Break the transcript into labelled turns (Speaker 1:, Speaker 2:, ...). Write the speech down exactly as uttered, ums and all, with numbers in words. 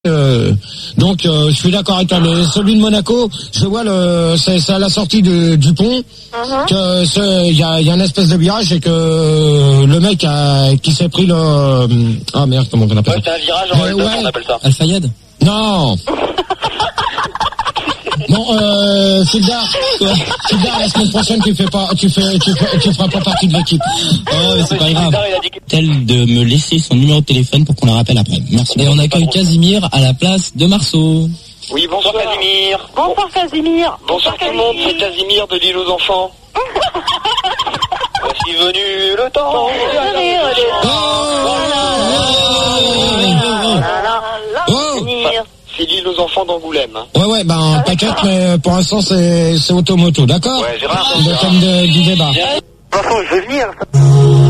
Speaker 1: Euh, donc euh, je suis d'accord avec toi. Le, celui de Monaco, je vois le, c'est, c'est à la sortie de, du pont uh-huh. que il y a, y a une espèce de virage et que euh, le mec a, qui s'est pris le, ah oh merde comment on appelle
Speaker 2: ouais,
Speaker 1: ça.
Speaker 2: C'est un virage en euh, ouais. On appelle ça.
Speaker 3: Al-Fayed.
Speaker 1: Non. Bon, euh, Fildar, ouais. Fildar, la semaine prochaine, tu fais pas, tu fais, tu, fais, tu feras pas partie de l'équipe.
Speaker 3: Oh, mais c'est pas grave. Tel de me laisser son numéro de téléphone pour qu'on la rappelle après. Merci. Et on accueille Casimir à la place de Marceau.
Speaker 2: Oui, bonsoir, bonsoir. Casimir.
Speaker 4: Bonsoir Casimir.
Speaker 2: Bonsoir, bonsoir tout le monde, c'est Casimir de l'île aux enfants. Voici venu le temps. C'est l'île aux enfants d'Angoulême.
Speaker 1: Ouais, ouais, ben, t'inquiète, mais pour l'instant, c'est, c'est automoto, d'accord?
Speaker 2: Ouais, Gérard.
Speaker 1: Le thème de, du débat.
Speaker 2: De toute façon, je vais venir.